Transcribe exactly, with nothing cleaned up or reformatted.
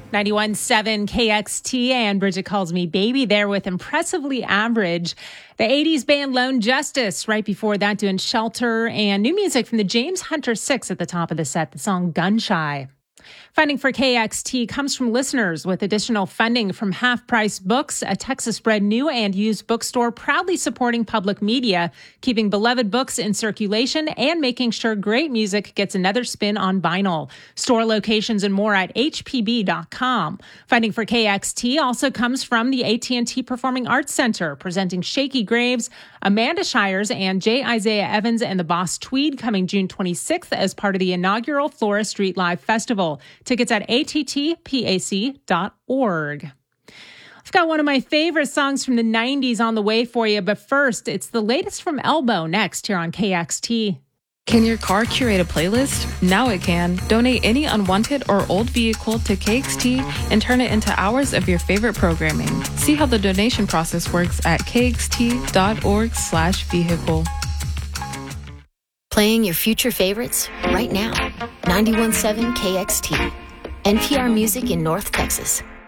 ninety-one point seven K X T and Bridget Calls Me Baby there with Impressively Average. The eighties band Lone Justice right before that doing Shelter, and new music from the James Hunter Six at the top of the set, the song Gun Shy. Funding for K X T comes from listeners with additional funding from Half Price Books, a Texas-bred new and used bookstore proudly supporting public media, keeping beloved books in circulation and making sure great music gets another spin on vinyl. Store locations and more at H P B dot com. Funding for K X T also comes from the A T and T Performing Arts Center, presenting Shaky Graves, Amanda Shires, and J. Isaiah Evans and the Boss Tweed coming June twenty-sixth as part of the inaugural Flora Street Live Festival. Tickets at A T T P A C dot org. I've got one of my favorite songs from the nineties on the way for you, but first, it's the latest from Elbow next here on K X T. Can your car curate a playlist? Now it can. Donate any unwanted or old vehicle to K X T and turn it into hours of your favorite programming. See how the donation process works at K X T dot org slash vehicle. Playing your future favorites right now. ninety-one point seven K X T. N P R Music in North Texas.